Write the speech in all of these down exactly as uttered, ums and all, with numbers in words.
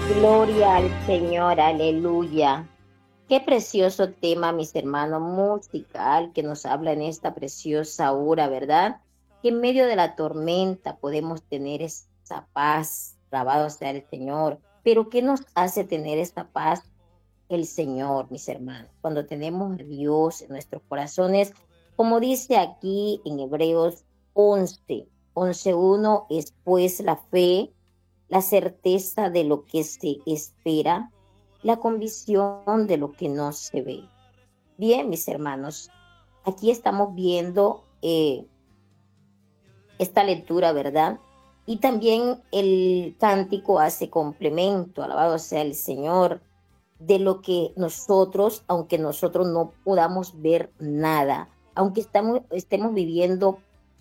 Gloria al Señor, aleluya. Qué precioso tema, mis hermanos, musical que nos habla en esta preciosa hora, ¿verdad? Que en medio de la tormenta podemos tener esa paz, alabado sea el Señor. Pero ¿qué nos hace tener esta paz? El Señor, mis hermanos. Cuando tenemos a Dios en nuestros corazones, como dice aquí en Hebreos once, once uno, es pues la fe, la certeza de lo que se espera, la convicción de lo que no se ve. Bien, mis hermanos, aquí estamos viendo eh, esta lectura, ¿verdad? Y también el cántico hace complemento, alabado sea el Señor, de lo que nosotros, aunque nosotros no podamos ver nada, aunque estamos, estemos viviendo,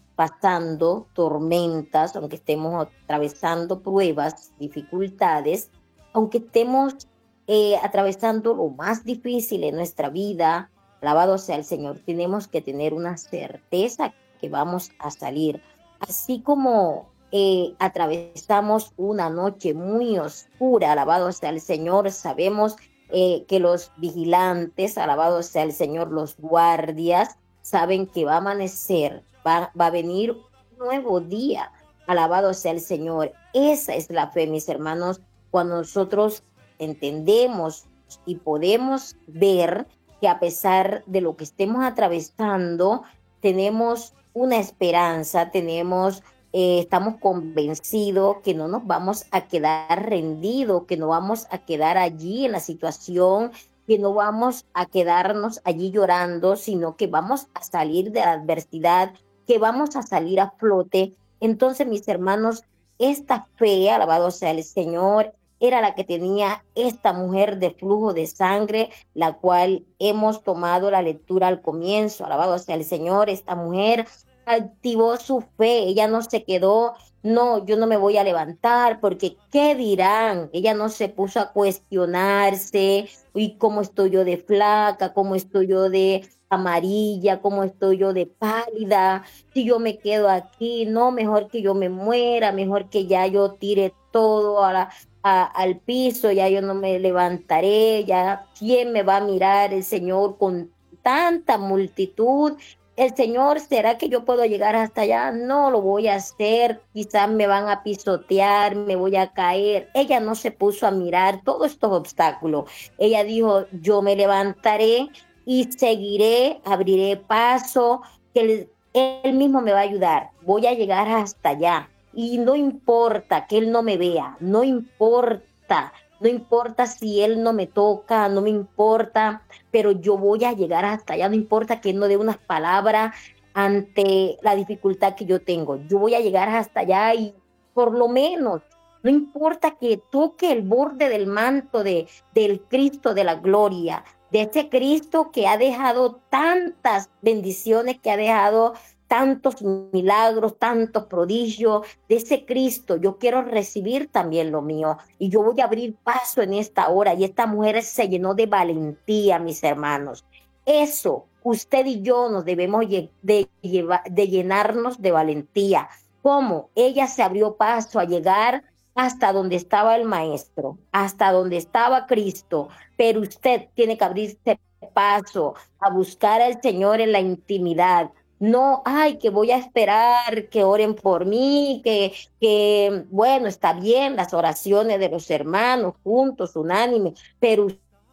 pasando tormentas, aunque estemos atravesando pruebas, dificultades, aunque estemos eh, atravesando lo más difícil en nuestra vida, alabado sea el Señor, tenemos que tener una certeza que vamos a salir. Así como eh, atravesamos una noche muy oscura, alabado sea el Señor, sabemos eh, que los vigilantes, alabado sea el Señor, los guardias, saben que va a amanecer, va, va a venir un nuevo día, alabado sea el Señor. Esa es la fe, mis hermanos, cuando nosotros entendemos y podemos ver que a pesar de lo que estemos atravesando, tenemos una esperanza, tenemos, eh, estamos convencidos que no nos vamos a quedar rendidos, que no vamos a quedar allí en la situación, que no vamos a quedarnos allí llorando, sino que vamos a salir de la adversidad, que vamos a salir a flote. Entonces, mis hermanos, esta fe, alabado sea el Señor, era la que tenía esta mujer de flujo de sangre, la cual hemos tomado la lectura al comienzo. Alabado sea el Señor, esta mujer activó su fe, ella no se quedó, no, yo no me voy a levantar porque ¿qué dirán? Ella no se puso a cuestionarse, y cómo estoy yo de flaca, cómo estoy yo de amarilla, cómo estoy yo de pálida, si yo me quedo aquí, no, mejor que yo me muera, mejor que ya yo tire todo a la, a, al piso, ya yo no me levantaré, ya quién me va a mirar el Señor con tanta multitud. El Señor, ¿será que yo puedo llegar hasta allá? No lo voy a hacer, quizás me van a pisotear, me voy a caer. Ella no se puso a mirar todos estos obstáculos. Ella dijo, yo me levantaré y seguiré, abriré paso, que él, él mismo me va a ayudar. Voy a llegar hasta allá. Y no importa que él no me vea, no importa, no importa si él no me toca, no me importa, pero yo voy a llegar hasta allá, no importa que él no dé unas palabras ante la dificultad que yo tengo, yo voy a llegar hasta allá y por lo menos, no importa que toque el borde del manto de, del Cristo de la gloria, de ese Cristo que ha dejado tantas bendiciones, que ha dejado tantos milagros, tantos prodigios, de ese Cristo, yo quiero recibir también lo mío y yo voy a abrir paso en esta hora y esta mujer se llenó de valentía, mis hermanos. Eso, usted y yo nos debemos de, llevar, de llenarnos de valentía. ¿Cómo? Ella se abrió paso a llegar hasta donde estaba el maestro, hasta donde estaba Cristo, pero usted tiene que abrirse paso a buscar al Señor en la intimidad. No, ay, que voy a esperar que oren por mí, que, que, bueno, está bien las oraciones de los hermanos juntos, unánimes, pero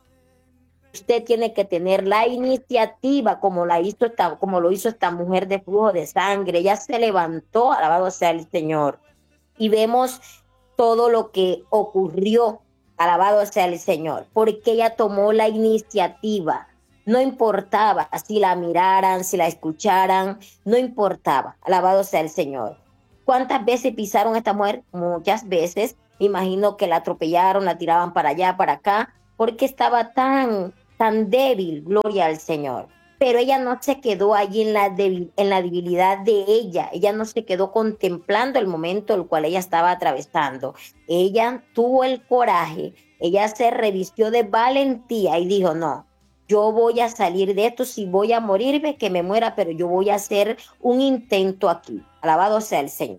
usted tiene que tener la iniciativa como la hizo esta, como lo hizo esta mujer de flujo de sangre. Ella se levantó, alabado sea el Señor. Y vemos todo lo que ocurrió, alabado sea el Señor, porque ella tomó la iniciativa. No importaba si la miraran, si la escucharan, no importaba, alabado sea el Señor. ¿Cuántas veces pisaron a esta mujer? Muchas veces. Me imagino que la atropellaron, la tiraban para allá, para acá, porque estaba tan, tan débil, gloria al Señor. Pero ella no se quedó allí en la, debil, en la debilidad de ella, ella no se quedó contemplando el momento el cual ella estaba atravesando. Ella tuvo el coraje, ella se revistió de valentía y dijo, no, yo voy a salir de esto, si voy a morirme, que me muera, pero yo voy a hacer un intento aquí. Alabado sea el Señor.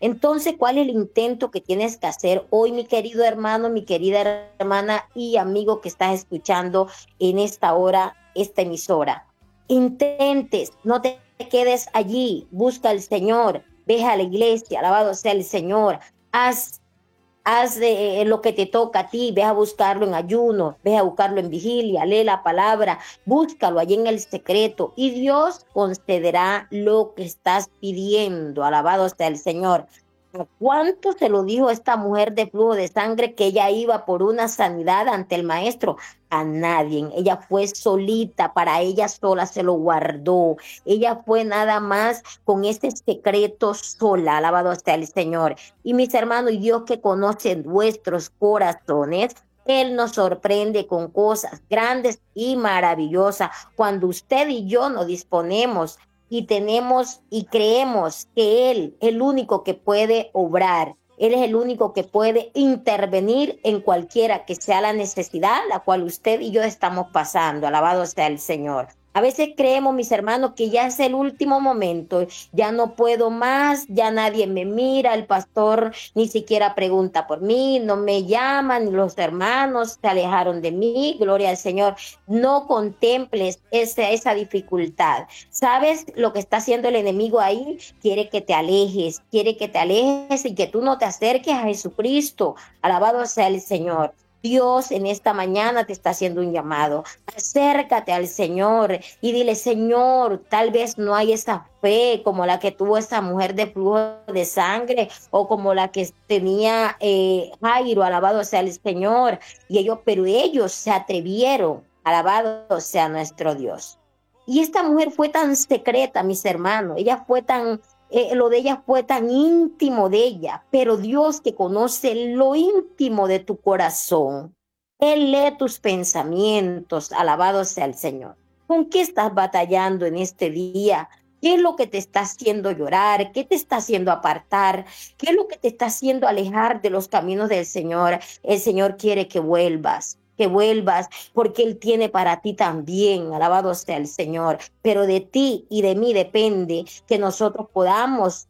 Entonces, ¿cuál es el intento que tienes que hacer hoy, mi querido hermano, mi querida hermana y amigo que estás escuchando en esta hora, esta emisora? Intentes, no te quedes allí, busca al Señor, ve a la iglesia, alabado sea el Señor, haz Haz de, eh, lo que te toca a ti, ve a buscarlo en ayuno, ve a buscarlo en vigilia, lee la palabra, búscalo allí en el secreto y Dios concederá lo que estás pidiendo. Alabado sea el Señor. ¿Cuánto se lo dijo esta mujer de flujo de sangre que ella iba por una sanidad ante el maestro? A nadie. Ella fue solita, para ella sola se lo guardó. Ella fue nada más con ese secreto sola. Alabado sea el Señor. Y mis hermanos, y Dios que conoce nuestros corazones, Él nos sorprende con cosas grandes y maravillosas cuando usted y yo nos disponemos y tenemos y creemos que Él es el único que puede obrar. Él es el único que puede intervenir en cualquiera que sea la necesidad, la cual usted y yo estamos pasando. Alabado sea el Señor. A veces creemos, mis hermanos, que ya es el último momento, ya no puedo más, ya nadie me mira, el pastor ni siquiera pregunta por mí, no me llaman, los hermanos se alejaron de mí, gloria al Señor. No contemples esa, esa dificultad. ¿Sabes lo que está haciendo el enemigo ahí? Quiere que te alejes, quiere que te alejes y que tú no te acerques a Jesucristo. Alabado sea el Señor. Dios en esta mañana te está haciendo un llamado. Acércate al Señor y dile, Señor, tal vez no hay esa fe como la que tuvo esa mujer de flujo de sangre o como la que tenía eh, Jairo, alabado sea el Señor. Y ellos, pero ellos se atrevieron, alabado sea nuestro Dios. Y esta mujer fue tan secreta, mis hermanos, ella fue tan eh, lo de ella fue tan íntimo de ella, pero Dios que conoce lo íntimo de tu corazón, Él lee tus pensamientos, alabado sea el Señor. ¿Con qué estás batallando en este día? ¿Qué es lo que te está haciendo llorar? ¿Qué te está haciendo apartar? ¿Qué es lo que te está haciendo alejar de los caminos del Señor? El Señor quiere que vuelvas. Que vuelvas, porque Él tiene para ti también, alabado sea el Señor, pero de ti y de mí depende que nosotros podamos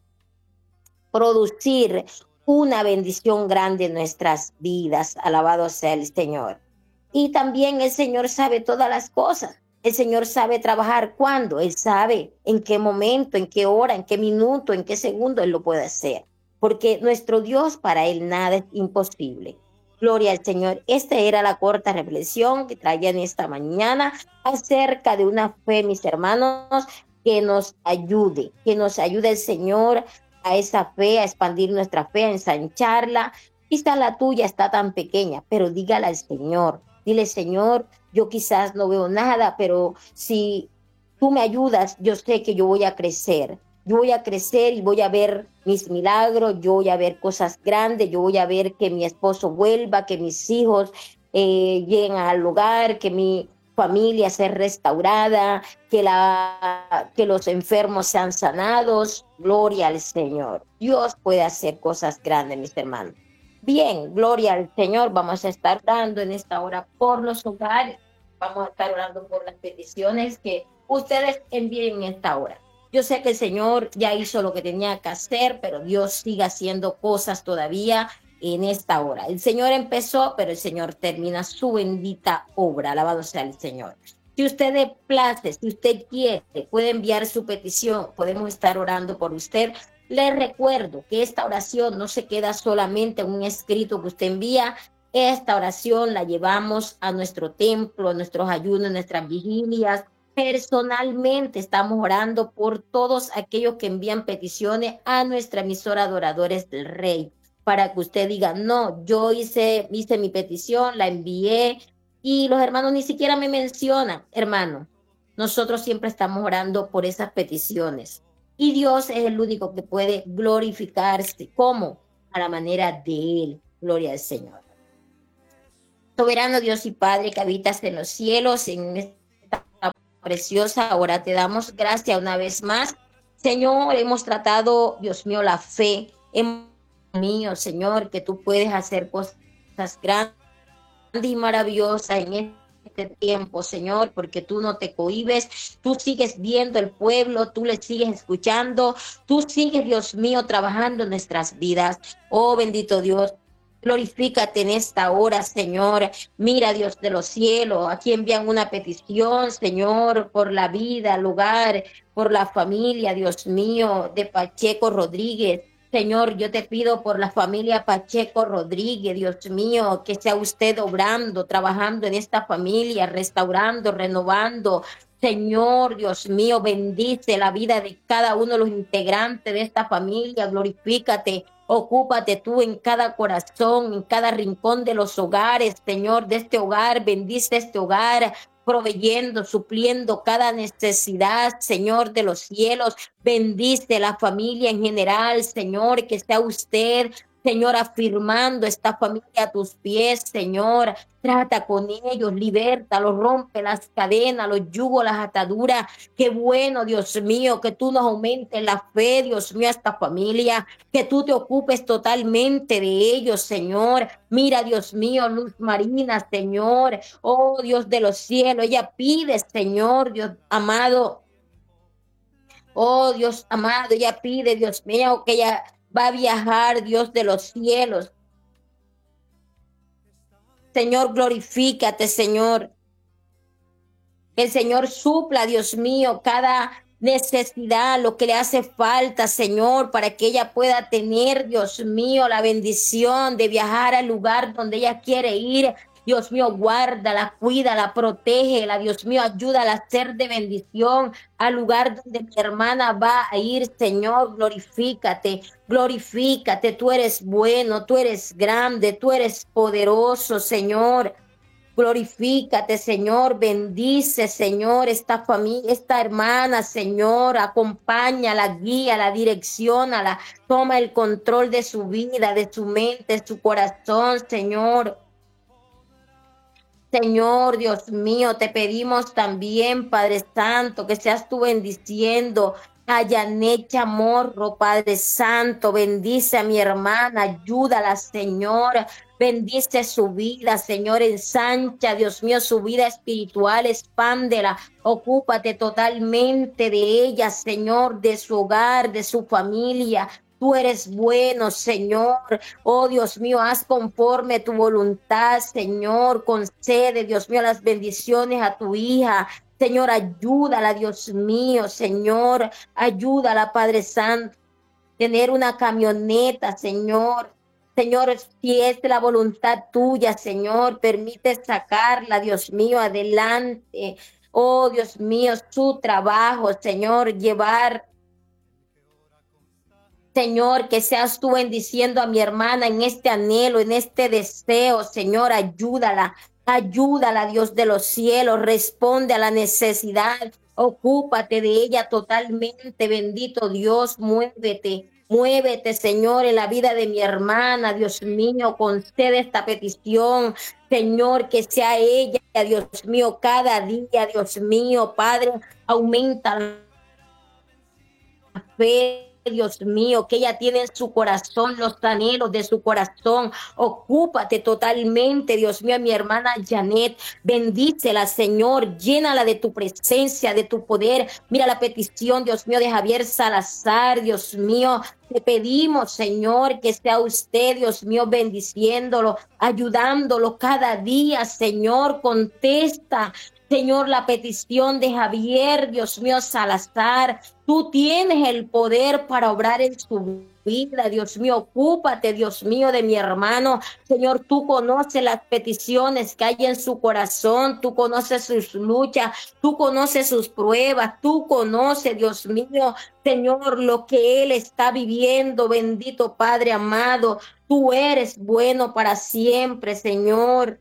producir una bendición grande en nuestras vidas, alabado sea el Señor. Y también el Señor sabe todas las cosas, el Señor sabe trabajar cuándo, Él sabe en qué momento, en qué hora, en qué minuto, en qué segundo Él lo puede hacer, porque nuestro Dios, para Él nada es imposible. Gloria al Señor. Esta era la corta reflexión que traía en esta mañana acerca de una fe, mis hermanos, que nos ayude, que nos ayude el Señor a esa fe, a expandir nuestra fe, a ensancharla. Quizá la tuya está tan pequeña, pero dígala al Señor. Dile, Señor, yo quizás no veo nada, pero si tú me ayudas, yo sé que yo voy a crecer. Yo voy a crecer y voy a ver mis milagros, yo voy a ver cosas grandes, yo voy a ver que mi esposo vuelva, que mis hijos eh, lleguen al hogar, que mi familia sea restaurada, que, la, que los enfermos sean sanados. Gloria al Señor. Dios puede hacer cosas grandes, mis hermanos. Bien, gloria al Señor. Vamos a estar orando en esta hora por los hogares. Vamos a estar orando por las peticiones que ustedes envíen en esta hora. Yo sé que el Señor ya hizo lo que tenía que hacer, pero Dios sigue haciendo cosas todavía en esta hora. El Señor empezó, pero el Señor termina su bendita obra. Alabado sea el Señor. Si usted de place, si usted quiere, puede enviar su petición. Podemos estar orando por usted. Les recuerdo que esta oración no se queda solamente en un escrito que usted envía. Esta oración la llevamos a nuestro templo, a nuestros ayunos, nuestras vigilias. Personalmente estamos orando por todos aquellos que envían peticiones a nuestra emisora Adoradores del Rey, para que usted diga, no, yo hice, hice mi petición, la envié, y los hermanos ni siquiera me mencionan. Hermano, nosotros siempre estamos orando por esas peticiones, y Dios es el único que puede glorificarse. ¿Cómo? A la manera de Él. Gloria al Señor. Soberano Dios y Padre que habitas en los cielos, en esta preciosa, ahora te damos gracias una vez más. Señor, hemos tratado, Dios mío, la fe. Hemos, mío, Señor, que tú puedes hacer cosas grandes y maravillosas en este tiempo, Señor, porque tú no te cohibes, tú sigues viendo el pueblo, tú le sigues escuchando, tú sigues, Dios mío, trabajando en nuestras vidas. Oh, bendito Dios. Glorifícate en esta hora, Señor. Mira, Dios de los cielos, aquí envían una petición, Señor, por la vida, el lugar, por la familia, Dios mío, de Pacheco Rodríguez. Señor, yo te pido por la familia Pacheco Rodríguez, Dios mío, que sea usted obrando, trabajando en esta familia, restaurando, renovando. Señor, Dios mío, bendice la vida de cada uno de los integrantes de esta familia, glorifícate. Ocúpate tú en cada corazón, en cada rincón de los hogares, Señor, de este hogar. Bendice este hogar, proveyendo, supliendo cada necesidad, Señor, de los cielos. Bendice la familia en general, Señor, que sea usted, Señor, afirmando esta familia a tus pies, Señor. Trata con ellos, libértalos, rompe las cadenas, los yugos, las ataduras. Qué bueno, Dios mío, que tú nos aumentes la fe, Dios mío, a esta familia, que tú te ocupes totalmente de ellos, Señor. Mira, Dios mío, Luz Marina, Señor. Oh, Dios de los cielos, ella pide, Señor, Dios amado. Oh, Dios amado, ella pide, Dios mío, que ella va a viajar, Dios de los cielos. Señor, glorifícate, Señor. El Señor supla, Dios mío, cada necesidad, lo que le hace falta, Señor, para que ella pueda tener, Dios mío, la bendición de viajar al lugar donde ella quiere ir. Dios mío, guárdala, cuídala, protégela, Dios mío, ayúdala a ser de bendición al lugar donde mi hermana va a ir, Señor, glorifícate, glorifícate, tú eres bueno, tú eres grande, tú eres poderoso, Señor. Glorifícate, Señor, bendice, Señor, esta familia, esta hermana, Señor, acompáñala, guía, la dirección, a la toma el control de su vida, de su mente, de su corazón, Señor. Señor, Dios mío, te pedimos también, Padre Santo, que seas tú bendiciendo a Yanet Chamorro, Padre Santo, bendice a mi hermana, ayúdala, Señor, bendice su vida, Señor, ensancha, Dios mío, su vida espiritual, expándela, ocúpate totalmente de ella, Señor, de su hogar, de su familia. Tú eres bueno, Señor. Oh, Dios mío, haz conforme tu voluntad, Señor. Concede, Dios mío, las bendiciones a tu hija. Señor, ayúdala, Dios mío, Señor. Ayúdala, Padre Santo. Tener una camioneta, Señor. Señor, si es la voluntad tuya, Señor, permite sacarla, Dios mío, adelante. Oh, Dios mío, su trabajo, Señor, llevar. Señor, que seas tú bendiciendo a mi hermana en este anhelo, en este deseo. Señor, ayúdala, ayúdala, Dios de los cielos, responde a la necesidad, ocúpate de ella totalmente, bendito Dios, muévete. Muévete, Señor, en la vida de mi hermana, Dios mío, concede esta petición, Señor, que sea ella, Dios mío, cada día, Dios mío, Padre, aumenta la fe, Dios mío, que ella tiene en su corazón, los anhelos de su corazón. Ocúpate totalmente, Dios mío, mi hermana Janet. Bendícela, Señor. Llénala de tu presencia, de tu poder. Mira la petición, Dios mío, de Javier Salazar, Dios mío. Te pedimos, Señor, que sea usted, Dios mío, bendiciéndolo, ayudándolo cada día, Señor. Contesta, Señor, la petición de Javier, Dios mío, Salazar. Tú tienes el poder para obrar en su vida, Dios mío. Ocúpate, Dios mío, de mi hermano. Señor, tú conoces las peticiones que hay en su corazón. Tú conoces sus luchas. Tú conoces sus pruebas. Tú conoces, Dios mío, Señor, lo que él está viviendo. Bendito Padre amado. Tú eres bueno para siempre, Señor.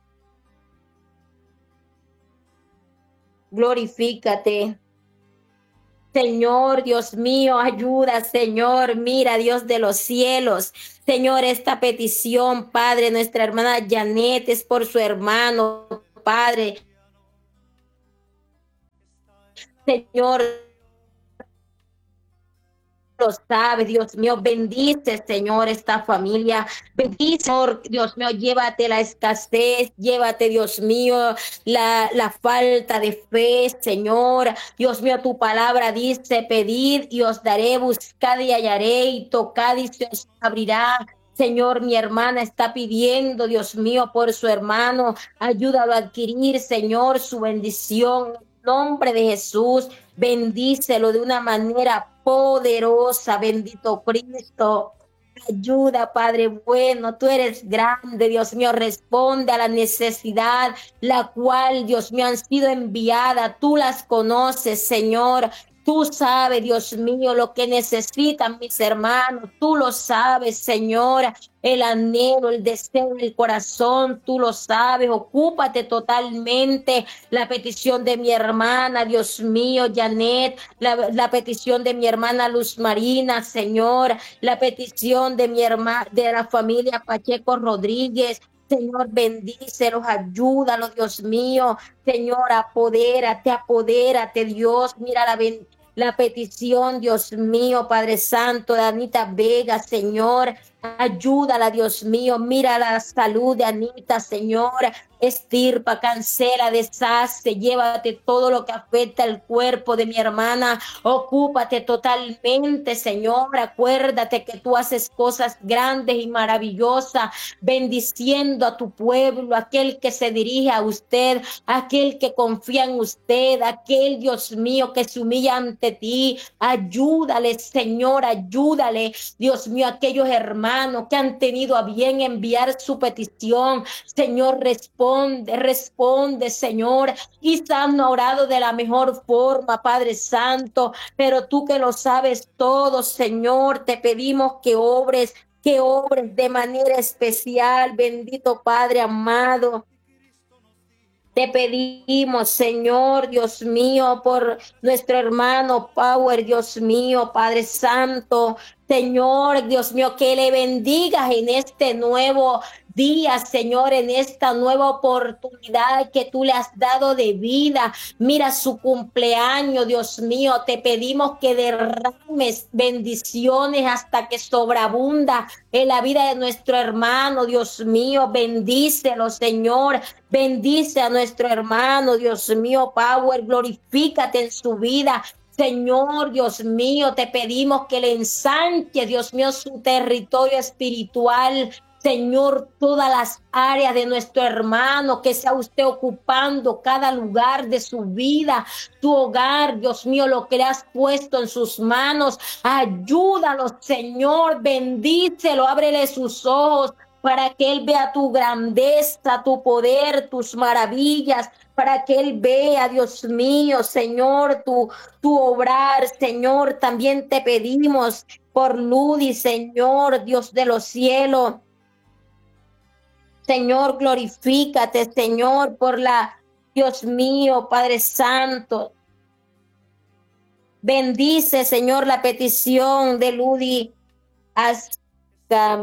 Glorifícate. Señor, Dios mío, ayuda, Señor, mira, Dios de los cielos. Señor, esta petición, Padre, nuestra hermana Janet es por su hermano, Padre. Señor, lo sabes, Dios mío, bendice, Señor, esta familia, bendice, Señor, Dios mío, llévate la escasez, llévate, Dios mío, la, la falta de fe, Señor, Dios mío, tu palabra dice, pedid y os daré, buscad y hallaré, y tocad y se os abrirá. Señor, mi hermana está pidiendo, Dios mío, por su hermano, ayúdalo a adquirir, Señor, su bendición. En nombre de Jesús, bendícelo de una manera poderosa, bendito Cristo. Ayuda, Padre bueno, tú eres grande, Dios mío, responde a la necesidad, la cual, Dios mío, han sido enviada, tú las conoces, Señor. Tú sabes, Dios mío, lo que necesitan mis hermanos. Tú lo sabes, Señor. El anhelo, el deseo del corazón, tú lo sabes. Ocúpate totalmente la petición de mi hermana, Dios mío, Janet, la, la petición de mi hermana Luz Marina, Señor, la petición de mi hermana, de la familia Pacheco Rodríguez. Señor, bendícelos, ayúdalos, Dios mío. Señor, apodérate, apodérate, Dios. Mira la bendición. La petición, Dios mío, Padre Santo, de Anita Vega, Señor, ayúdala, Dios mío, mira la salud de Anita, Señor, estirpa, cancela, deshace, llévate todo lo que afecta el cuerpo de mi hermana, ocúpate totalmente, Señor, acuérdate que tú haces cosas grandes y maravillosas, bendiciendo a tu pueblo, aquel que se dirige a usted, aquel que confía en usted, aquel, Dios mío, que se humilla ante ti, ayúdale, Señor, ayúdale, Dios mío, aquellos hermanos que han tenido a bien enviar su petición, Señor, responde, responde, Señor, quizás no ha orado de la mejor forma, Padre Santo, pero tú que lo sabes todo, Señor, te pedimos que obres, que obres de manera especial, bendito Padre amado. Te pedimos, Señor, Dios mío, por nuestro hermano Power, Dios mío, Padre Santo, Señor, Dios mío, que le bendigas en este nuevo día, Señor, en esta nueva oportunidad que tú le has dado de vida. Mira su cumpleaños, Dios mío, te pedimos que derrames bendiciones hasta que sobreabunda en la vida de nuestro hermano, Dios mío, bendícelo, Señor, bendice a nuestro hermano, Dios mío, Power, glorifícate en su vida. Señor, Dios mío, te pedimos que le ensanche, Dios mío, su territorio espiritual. Señor, todas las áreas de nuestro hermano, que sea usted ocupando cada lugar de su vida, tu hogar, Dios mío, lo que le has puesto en sus manos. Ayúdalo, Señor, bendícelo, ábrele sus ojos para que él vea tu grandeza, tu poder, tus maravillas, para que él vea, Dios mío, Señor, tu, tu obrar, Señor. También te pedimos por Ludi, Señor, Dios de los cielos. Señor, glorifícate, Señor, por la, Dios mío, Padre Santo. Bendice, Señor, la petición de Ludi hasta,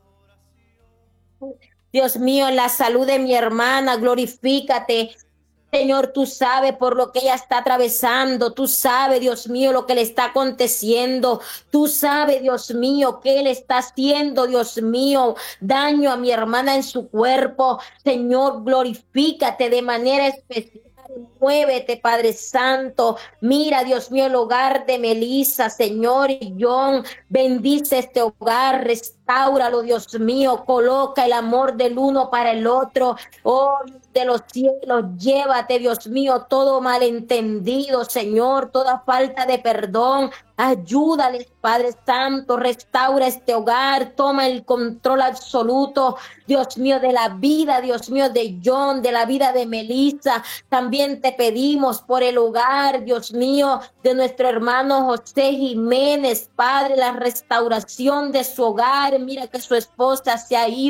Dios mío, en la salud de mi hermana, glorifícate. Señor, tú sabes por lo que ella está atravesando, tú sabes, Dios mío, lo que le está aconteciendo, tú sabes, Dios mío, qué le está haciendo, Dios mío, daño a mi hermana en su cuerpo. Señor, glorifícate de manera especial. Muévete, Padre Santo. Mira, Dios mío, el hogar de Melissa, Señor, y John. Bendice este hogar, restáuralo, Dios mío. Coloca el amor del uno para el otro. Oh, de los cielos, llévate, Dios mío, todo malentendido, Señor, toda falta de perdón. Ayúdales, Padre Santo, restaura este hogar, toma el control absoluto, Dios mío, de la vida, Dios mío, de John, de la vida de Melissa. También te pedimos por el hogar, Dios mío, de nuestro hermano José Jiménez, Padre, la restauración de su hogar. Mira que su esposa se ha ido,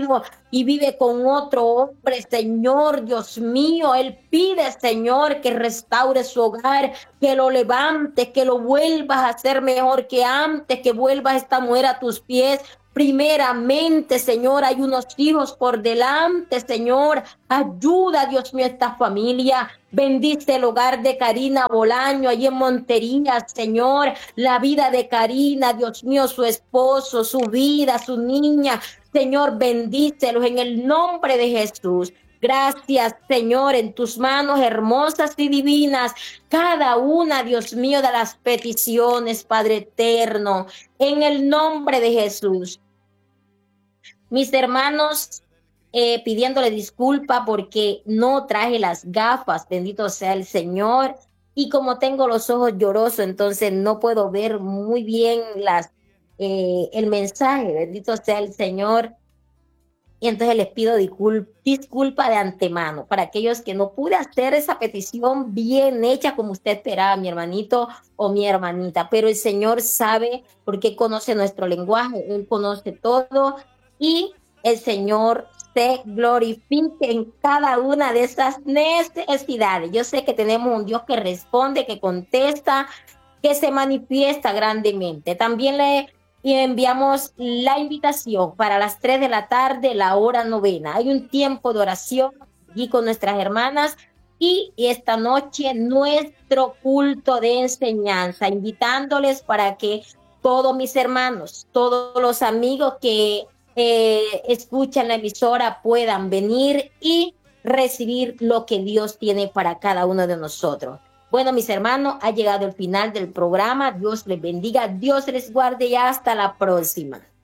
y vive con otro hombre, Señor, Dios mío, él pide, Señor, que restaure su hogar, que lo levantes, que lo vuelvas a hacer mejor que antes, que vuelvas esta mujer a tus pies. Primeramente, Señor, hay unos hijos por delante, Señor. Ayuda, Dios mío, esta familia. Bendice el hogar de Karina Bolaño, allí en Montería, Señor. La vida de Karina, Dios mío, su esposo, su vida, su niña. Señor, bendícelos en el nombre de Jesús. Gracias, Señor, en tus manos hermosas y divinas, cada una, Dios mío, de las peticiones, Padre eterno, en el nombre de Jesús. Mis hermanos, eh, pidiéndole disculpa porque no traje las gafas, bendito sea el Señor, y como tengo los ojos llorosos, entonces no puedo ver muy bien las, eh, el mensaje, bendito sea el Señor. Y entonces les pido disculpa, disculpa de antemano para aquellos que no pude hacer esa petición bien hecha como usted esperaba, mi hermanito o mi hermanita. Pero el Señor sabe porque conoce nuestro lenguaje, Él conoce todo y el Señor se glorifique en cada una de esas necesidades. Yo sé que tenemos un Dios que responde, que contesta, que se manifiesta grandemente. También le y enviamos la invitación para las tres de la tarde, la hora novena. Hay un tiempo de oración allí con nuestras hermanas y esta noche nuestro culto de enseñanza, invitándoles para que todos mis hermanos, todos los amigos que eh, escuchan la emisora puedan venir y recibir lo que Dios tiene para cada uno de nosotros. Bueno, mis hermanos, ha llegado el final del programa. Dios les bendiga, Dios les guarde y hasta la próxima.